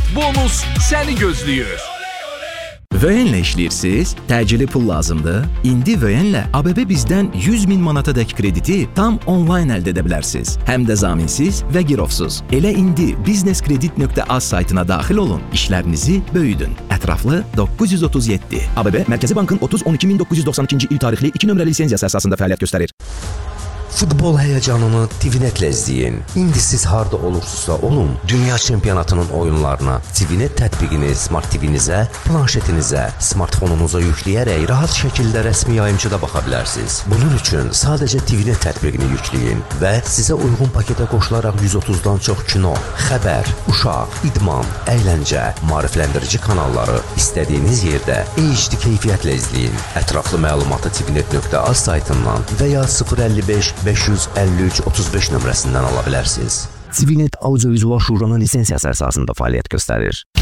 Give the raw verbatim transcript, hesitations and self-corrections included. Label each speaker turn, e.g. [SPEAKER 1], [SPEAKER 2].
[SPEAKER 1] bonus səni gözləyir.
[SPEAKER 2] Vöyenlə işləyirsiniz? Təcili pul lazımdır? İndi Vöyenlə A B B bizdən yüz min manata dək krediti tam onlayn əldə edə bilərsiniz. Həm də zaminsiz və girovsuz. Elə indi businesskredit nöqtə az saytına daxil olun, işlərinizi böyüdün. Ətraflı doqquz yüz otuz yeddi. A B B Mərkəzi Bankın otuz on iki min doqquz yüz doxsan ikinci il tarixli iki nömrəli lisenziyası əsasında fəaliyyət göstərir.
[SPEAKER 3] Futbol həyəcanını TVNet-lə izləyin. İndi siz harda olursunuzsa olun, dünya çempionatının oyunlarına TVNet tətbiqini Smart T V-nizə, planşetinizə, smartfonunuza yükləyərək rahat şəkildə rəsmi yayımçıda baxa bilərsiniz. Bunun üçün sadəcə TVNet tətbiqini yükləyin və sizə uyğun paketə qoşularaq yüz otuzdan çox kino, xəbər, uşaq, idman, əyləncə, maarifləndirici kanalları istədiyiniz yerdə H D keyfiyyətlə izləyin. Ətraflı məlumatı tvnet nöqtə az saytından və ya sıfır əlli beş beş yüz əlli üç otuz beş nömrəsindən ala bilərsiniz. TVNet Audiovizual Şuranın lisenziyası əsasında fəaliyyət göstərir.